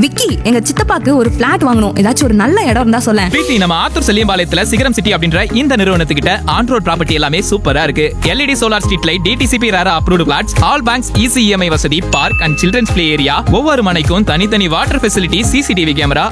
விக்கி, எங்க சித்தப்பாக்கு ஒரு பிளாட் வாங்கணும். ஏதாச்சும் ஒரு நல்ல இடம் இருந்தா சொல்லேன். பிரீத்தி, நம்ம ஆத்தூர் செல்லியம்பாளையத்துல சிகரம் சிட்டி அப்படின்ற இந்த நிறுவனத்துக்கிட்ட ஆன் ரோட் ப்ராப்பர்ட்டி எல்லாமே சூப்பரா இருக்கு. LED solar street light, DTCP ரேரா approved plots, all banks easy EMI வசதி, park and children's play area, ஒவ்வொரு மனைக்கும் தனித்தனி வாட்டர் ஃபெசிலிட்டி, CCTV கேமரா,